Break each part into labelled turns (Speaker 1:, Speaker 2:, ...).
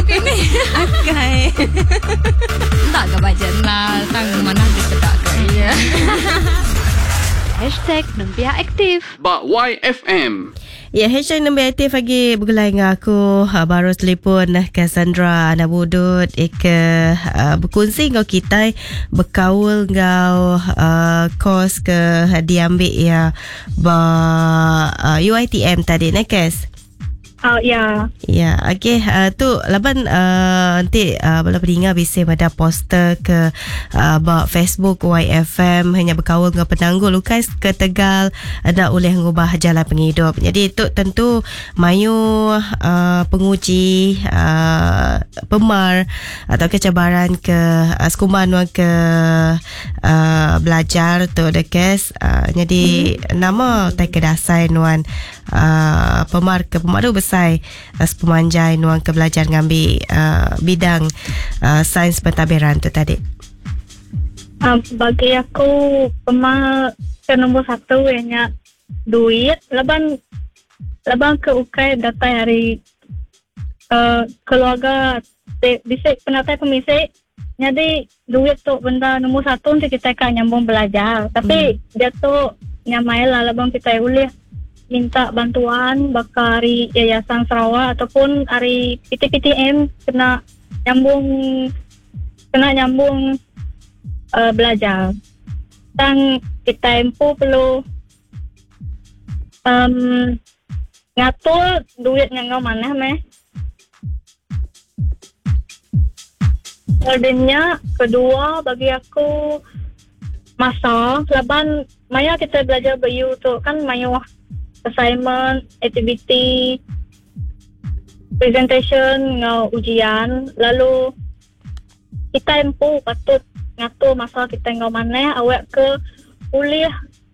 Speaker 1: ni.
Speaker 2: Akai.
Speaker 1: Tak ke baca lah. Tang mana kita tak ke. Ya.
Speaker 3: #Nembia Aktif.
Speaker 4: Bak YFM.
Speaker 2: Ya, hashtag nombor aktif lagi bergulai dengan aku. Baru telefon Cassandra anak budut berkongsi ngau kita berkaul ngau kos ke diambil ya UiTM tadi nak Cass.
Speaker 5: Ya.
Speaker 2: Ya, okey. Tu laban nanti bala pendengar bisa pada poster ke Facebook YFM hanya berkawan dengan penanggul Lukas ke Tegal ada oleh mengubah jalan penghidup. Jadi itu tentu mayu penguji pemar atau kecabaran ke sekuman ke belajar tu dekes. Jadi nama tak kedasai nuan pemar ke pemadu besar pemanjai nuang ke belajar ngambil bidang sains pentadbiran tu tadi.
Speaker 5: Bagi aku pemar ke nombor 1 hanya duit laban ke ukai data hari keluarga bisik penatai pemisik. Jadi duit tu benda nombor 1 untuk kita kan nyambung belajar. Tapi dia tu nyamai lah laban kita boleh minta bantuan bakari Yayasan Sarawak ataupun hari PTPTM kena nyambung belajar. Dan kita empu perlu ngatur duit yang ngau mana meh. Kemudiannya kedua bagi aku masa laban maya kita belajar bayu tu kan mayu assignment, activity, presentation, ujian. Lalu kita empu patut ngatur masa kita ngau mana awak ke kuliah.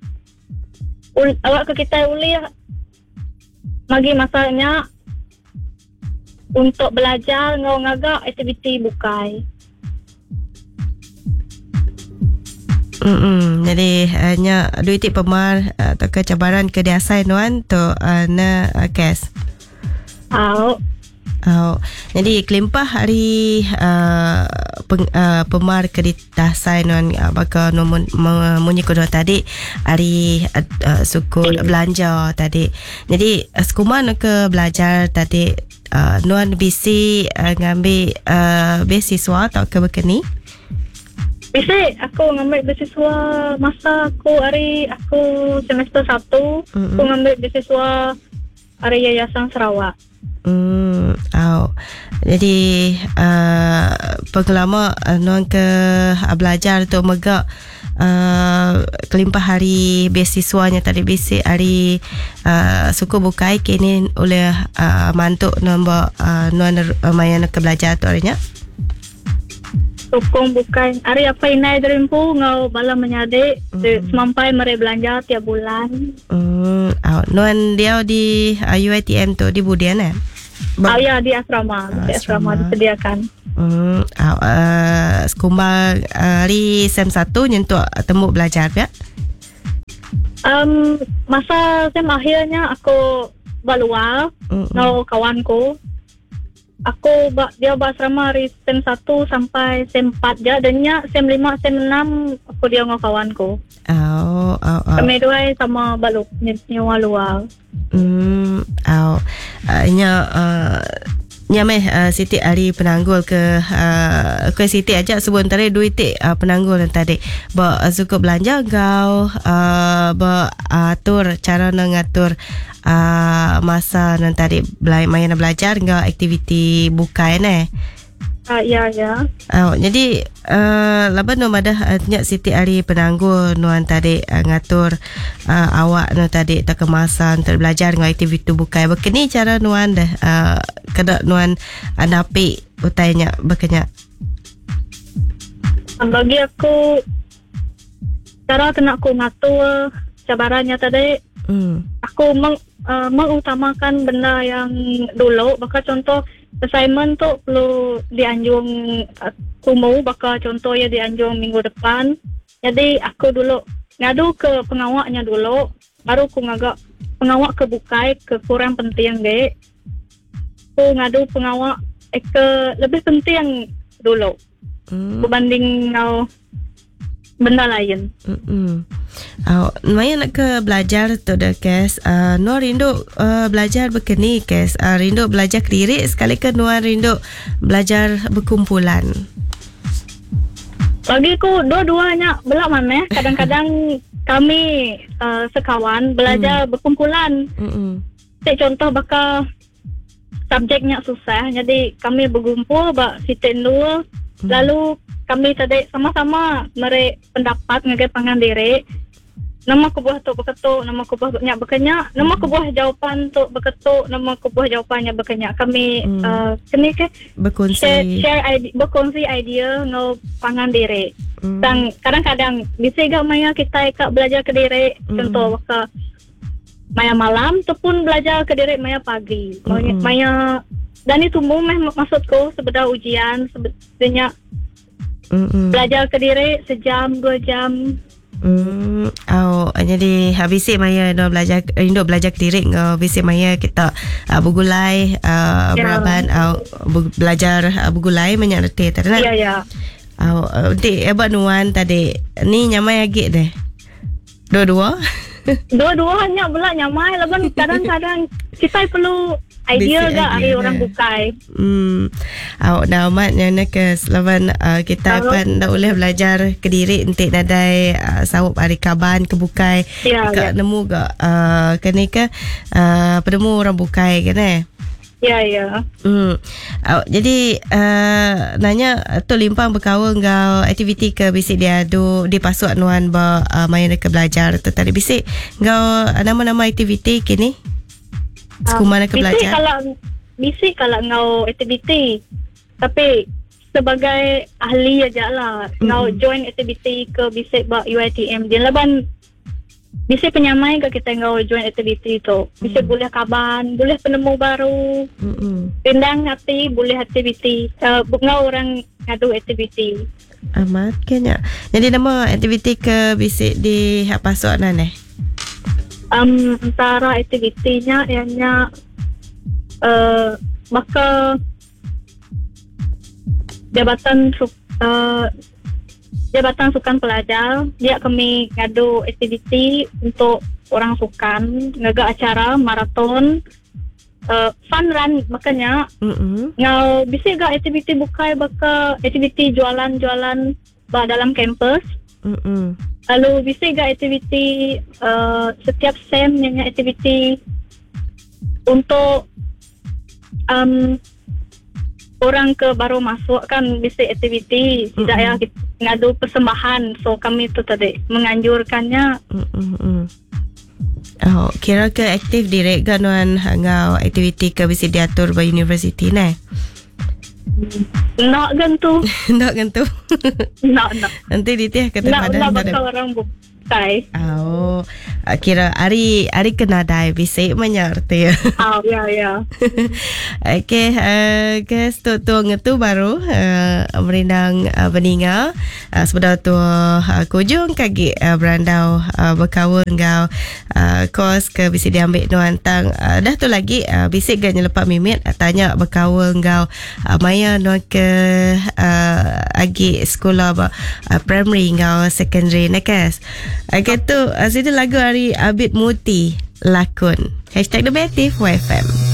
Speaker 5: Awak ke kita kuliah bagi masanya untuk belajar ngau ngagak aktiviti bukai.
Speaker 2: Jadi hanya duit pemar atau kecabaran ke diasai nuan tu na kes. Jadi kelimpah hari pemar ke diasai nuan baka munyi kuno tadi hari suku belanja tadi. Jadi sekuman ke belajar tadi nuan bisi ngambil beasiswa atau ke bekeni.
Speaker 5: Bisa aku ngambil beasiswa masa aku semester 1 aku ngambil beasiswa hari Yayasan Sarawak.
Speaker 2: Jadi pengalaman non ke belajar tu megak kelimpah hari beasiswanya tadi bisi hari suku bukai kini oleh mantuk nombor non mayan ke belajar tu harinya.
Speaker 5: Sokong bukan hari apa inai derimpu ngau bala menyadik semampai mereka belanja tiap bulan.
Speaker 2: Nuan dia di UiTM tu di Budian
Speaker 5: Ya di asrama. Di asrama disediakan.
Speaker 2: Sekumbang hari SEM 1 nyentuh temu belajar ya?
Speaker 5: Masa SEM akhirnya aku baluar ngau kawanku. Dia asrama hari SEM 1 sampai SEM 4 je. Dan SEM 5, SEM 6 aku dia dengan kawanku. Kami dua sama baluk nyawa luar.
Speaker 2: Nyameh Siti hari penanggul ke Siti ajak sebentar duit penanggul tadi. Suka belanja kau atur cara ngatur masa nan tadi main belajar enggak aktiviti buka
Speaker 5: Ya.
Speaker 2: Jadi laban no madah nyak Siti hari penanggul nuan tadi ngatur awak no tadi tak kemasan terbelajar dengan aktiviti bukai. Begini cara nuan dah kena nuan anapi utainya bekenya.
Speaker 5: Bagi aku cara kena aku ngatur cabarannya tadi. Aku mengutamakan benda yang dulu. Bakal contoh assignment tu perlu dianjung aku mau bakal contoh ya dianjung minggu depan. Jadi aku dulu ngadu ke pengawaknya dulu, baru aku ngagak pengawak ke bukai ke kurang penting dek. Aku ngadu pengawak lebih penting dulu berbanding benda lain.
Speaker 2: Maya nak ke belajar tu dah kes. Nuan rindu belajar berkeni kes. Rindu belajar kediri sekali ke Nuan rindu belajar berkumpulan?
Speaker 5: Bagi ku dua-duanya belak mana. Kadang-kadang kami sekawan belajar berkumpulan. Contoh bakal subjeknya susah, jadi kami berkumpul bak sitin dua. Lalu kami tadi sama-sama merek pendapat ngagai pangan diri. Nama kubuah tu berketuk, nama kubuah banyak berkenyak, nama kubuah jawapan tu berketuk, nama kubuah jawapannya berkenyak. Kami kini ke berkongsi idea ngau pangan diri. Dan kadang-kadang bisa gak maya kita belajar ke diri. Contoh ke maya malam tu pun belajar ke diri maya pagi. Maya dan itu maksudku sebenarnya ujian sebenarnya belajar ke diri sejam 2 jam.
Speaker 2: Jadi habis maya rindu belajar ke diri habis maya kita bergulai beraban belajar bergulai menyerti tadi.
Speaker 5: Ya.
Speaker 2: Nanti ebak Nuan tadi ni nyamai lagi deh. Dua-dua hanya pula nyamai laban kadang-kadang kita perlu idea gak hari orang bukai. Dah amat yang ke selawan kita pun dah boleh belajar ke diri untuk nadai sawap hari kaban ke bukai. Kak nemu gak kena ke penemu orang bukai kan
Speaker 5: Ya.
Speaker 2: Jadi nanya tu limpang berkawan ngau aktiviti ke bisik dia di pasuk Nuan main ke belajar tu tadi bisik ngau nama-nama aktiviti kini sekumana ke belajar.
Speaker 5: Bisik kalau ngau aktiviti tapi sebagai ahli aja lah ngau join aktiviti ke bisik bak UiTM dia laban bisa penyamai ke kita ngau join aktiviti tu. Bisa boleh kaban, boleh penemu baru. Pindang hati boleh aktiviti. Ngau orang ngadu aktiviti.
Speaker 2: Amat kena. Jadi nama aktiviti ke bisik di hak pasuk nane?
Speaker 5: Antara aktivitinya ianya maka Jabatan Sukan Pelajar dia kami ngadu aktiviti untuk orang sukan ngaga acara maraton fun run makanya ngau bisa gak aktiviti bukai baka aktiviti jualan dalam kampus. Lalu bisa gak aktiviti setiap sem nyanyi aktiviti untuk orang ke baru masuk kan bisa aktiviti tidak ya ngadu persembahan, so kami tu tadi menganjurkannya.
Speaker 2: Kira ke aktif direct kan Nuan ngau aktiviti ke bisa diatur by universiti nah.
Speaker 5: Nak gantu. Nak. Nanti
Speaker 2: ditih kata pada
Speaker 5: bakal orang bukai.
Speaker 2: Kira hari kena dai bisik menyerti.
Speaker 5: Ya.
Speaker 2: Okey, guys tu ngetu baru merindang beninga sebenarnya tu kujung kaki berandau berkawan ngau kos ke bisik diambil Nuan tang dah tu lagi bisik ganya lepak mimit tanya berkawan ngau maya Nuan ke agi sekolah primary ngau secondary nekas. Okey tu situ lagu hari Abid Muti lakon #TheBeaktifYFM.